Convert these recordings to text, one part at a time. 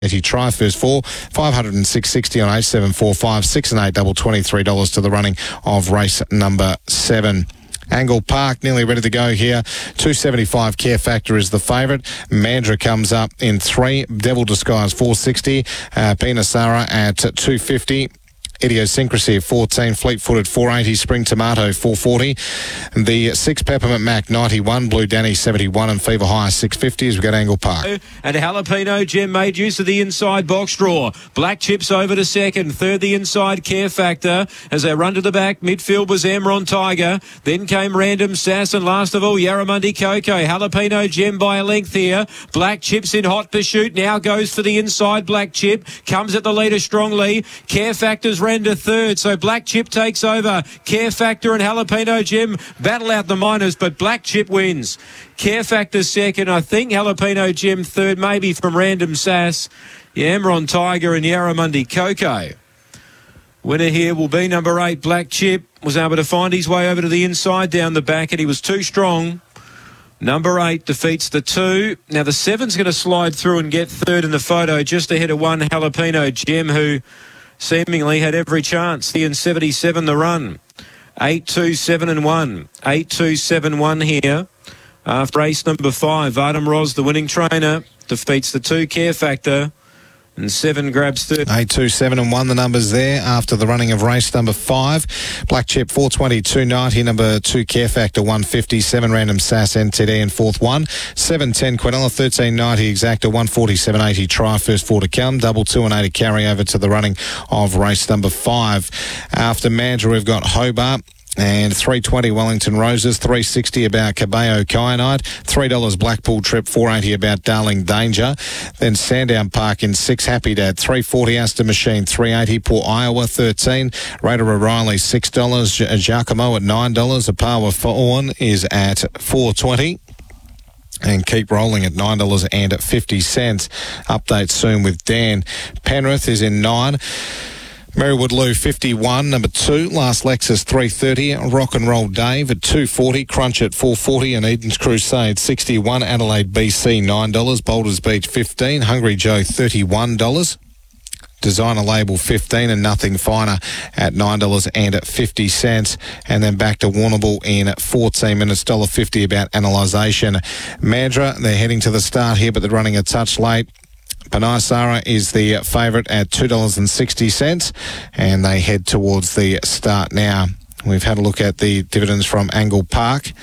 You try first four, 506.60 on 8745, 6 and 8 double $23 to the running of race number 7. Angle Park nearly ready to go here. 275 Care Factor is the favourite. Mandra comes up in 3. Devil Disguise 460. Pinasara at 250. Idiosyncrasy at 14, Fleet-Footed 480, Spring Tomato 440, the 6 Peppermint Mac 91, Blue Danny 71 and Fever High 650 as we go to Angle Park. And Jalapeno Gem made use of the inside box draw. Black Chips over to second, third the inside Care Factor as they run to the back. Midfield was Amron Tiger, then came Random Sass and last of all Yarramundi Coco. Jalapeno Gem by a length here. Black Chips in hot pursuit, now goes for the inside. Black Chip comes at the leader strongly. Care Factor's to third, so Black Chip takes over. Care Factor and Jalapeno Gem battle out the minors, but Black Chip wins. Care Factor second, I think Jalapeno Gem third, maybe from Random Sass. Amron Tiger and Yarramundi Coco. Winner here will be number 8, Black Chip. Was able to find his way over to the inside down the back, and he was too strong. Number 8 defeats the 2. Now the 7's going to slide through and get third in the photo, just ahead of 1 Jalapeno Gem, who seemingly had every chance. In 77 the run. 8-2-7 and 1. 8-2-7-1 here. After race number 5, Artem Roz, the winning trainer, defeats the 2 Care Factor. And 7 grabs third. 8-2-7 and 1 the numbers there after the running of race number 5. Black Chip 420, 290. Number 2 Care Factor 150. 7 Random Sass NTD in fourth 1. 7-10 Quinella 1390 Exacta 147.80. Try first 4 to come. Double 2 and 8 carry over to the running of race number 5. After Mandra we've got Hobart. And 320 Wellington Roses, 360 about Cabello Kyanite, $3 Blackpool Trip, 480 about Darling Danger. Then Sandown Park in 6, Happy Dad, 340 Aston Machine, 380 Port Iowa, 13 Raider O'Reilly, $6 Giacomo at $9. Apawa Fawn is at 420. And keep rolling at $9.50. Update soon with Dan. Penrith is in 9. Merrywood Lou 51, number 2, Last Lexus 330, Rock and Roll Dave at 240, Crunch at 440, and Eden's Crusade 61, Adelaide BC $9, Boulders Beach 15, Hungry Joe $31, Designer Label 15, and Nothing Finer at $9.50, and then back to Warrnambool in 14 minutes, $1.50 about analysation. Mandra, they're heading to the start here, but they're running a touch late. Pinasara is the favourite at $2.60, and they head towards the start now. We've had a look at the dividends from Angle Park.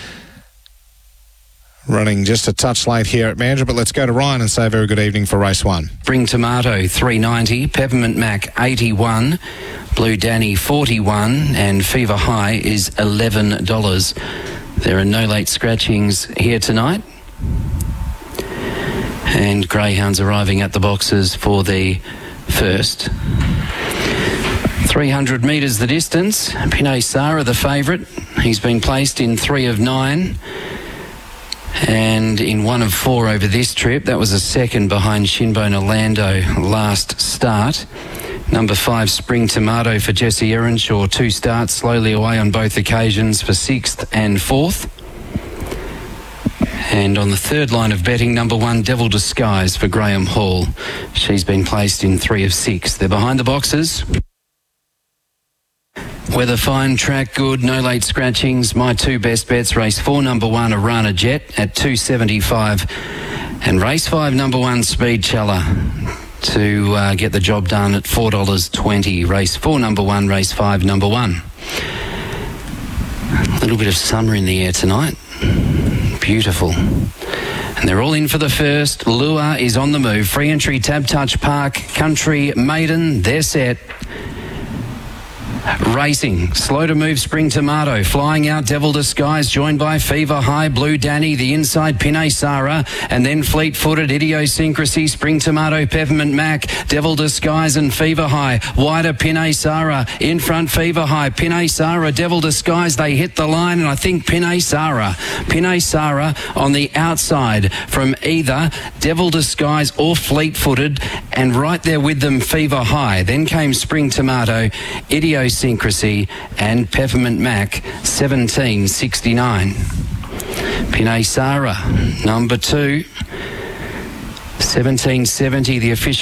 Running just a touch late here at Mandra, but let's go to Ryan and say a very good evening for race 1. Spring Tomato $3.90, Peppermint Mac $81, Blue Danny $41, and Fever High is $11. There are no late scratchings here tonight. And greyhounds arriving at the boxes for the first. 300 metres the distance. Pinasara the favourite. He's been placed in 3 of 9 and in 1 of 4 over this trip. That was a second behind Shinbone Orlando last start. Number 5 Spring Tomato for Jesse Earnshaw. 2 starts, slowly away on both occasions for 6th and 4th. And on the third line of betting, number 1, Devil Disguise for Graham Hall. She's been placed in 3 of 6. They're behind the boxes. Weather fine, track good, no late scratchings. My 2 best bets, race 4, number 1, Arana Jet at $2.75. And race 5, number 1, Speed Chella to get the job done at $4.20. Race 4, number 1, race 5, number 1. A little bit of summer in the air tonight. Beautiful. And they're all in for the first. Lure is on the move. Free entry, Tab Touch Park, Country Maiden, they're set. Racing, slow to move Spring Tomato, flying out Devil Disguise, joined by Fever High, Blue Danny, the inside Pinasara, and then Fleet-Footed, Idiosyncrasy, Spring Tomato, Peppermint Mac, Devil Disguise and Fever High, wider Pinasara, in front Fever High, Pinasara, Devil Disguise, they hit the line, and I think Pinasara on the outside from either Devil Disguise or Fleet-Footed, and right there with them Fever High. Then came Spring Tomato, Idiosyncrasy and Peppermint Mac 1769. Pinasara number 2 1770 the official